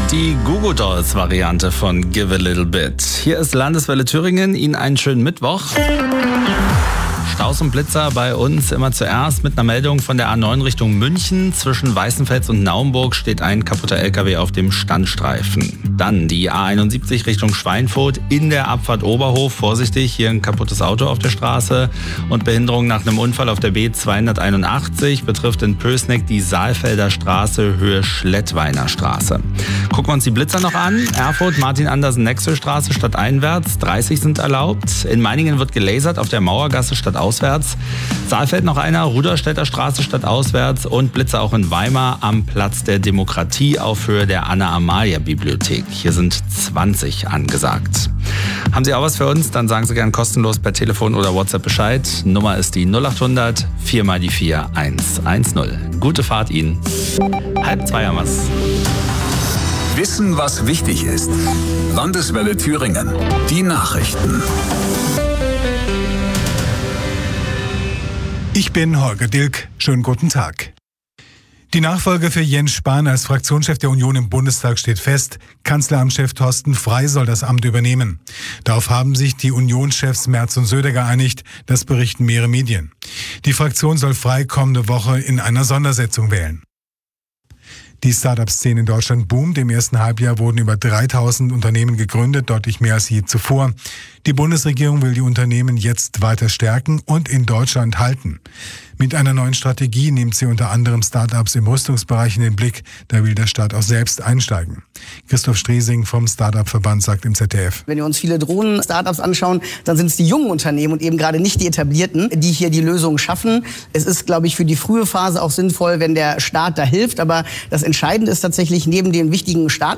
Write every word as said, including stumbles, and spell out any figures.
Die Goo Goo Dolls Variante von Give a Little Bit. Hier ist Landeswelle Thüringen. Ihnen einen schönen Mittwoch. Staus und Blitzer bei uns immer zuerst mit einer Meldung von der A neun Richtung München. Zwischen Weißenfels und Naumburg steht ein kaputter L K W auf dem Standstreifen. Dann die A einundsiebzig Richtung Schweinfurt in der Abfahrt Oberhof. Vorsichtig, hier ein kaputtes Auto auf der Straße. Und Behinderung nach einem Unfall auf der B zweihunderteinundachtzig betrifft in Pößneck die Saalfelder Straße Höhe Schlettweiner Straße. Gucken wir uns die Blitzer noch an. Erfurt, Martin-Andersen-Nexel-Straße stadteinwärts. dreißig sind erlaubt. In Meiningen wird gelasert auf der Mauergasse stadtauswärts. Saalfeld noch einer, Rudolstädter Straße stadtauswärts und Blitzer auch in Weimar am Platz der Demokratie auf Höhe der Anna-Amalia-Bibliothek. Hier sind zwanzig angesagt. Haben Sie auch was für uns? Dann sagen Sie gern kostenlos per Telefon oder WhatsApp Bescheid. Nummer ist die null achthundert vier mal die vier eins eins null. Gute Fahrt Ihnen. Halb zwei haben wir's. Wissen, was wichtig ist. Landeswelle Thüringen. Die Nachrichten. Ich bin Holger Dilk. Schönen guten Tag. Die Nachfolge für Jens Spahn als Fraktionschef der Union im Bundestag steht fest. Kanzleramtschef Thorsten Frey soll das Amt übernehmen. Darauf haben sich die Unionschefs Merz und Söder geeinigt. Das berichten mehrere Medien. Die Fraktion soll Frey kommende Woche in einer Sondersitzung wählen. Die Start-up-Szene in Deutschland boomt. Im ersten Halbjahr wurden über dreitausend Unternehmen gegründet, deutlich mehr als je zuvor. Die Bundesregierung will die Unternehmen jetzt weiter stärken und in Deutschland halten. Mit einer neuen Strategie nimmt sie unter anderem Start-ups im Rüstungsbereich in den Blick. Da will der Staat auch selbst einsteigen. Christoph Stresing vom Start-up-Verband sagt im Z D F. Wenn wir uns viele Drohnen-Startups anschauen, dann sind es die jungen Unternehmen und eben gerade nicht die etablierten, die hier die Lösungen schaffen. Es ist, glaube ich, für die frühe Phase auch sinnvoll, wenn der Staat da hilft. Aber das Entscheidende ist tatsächlich neben den wichtigen Start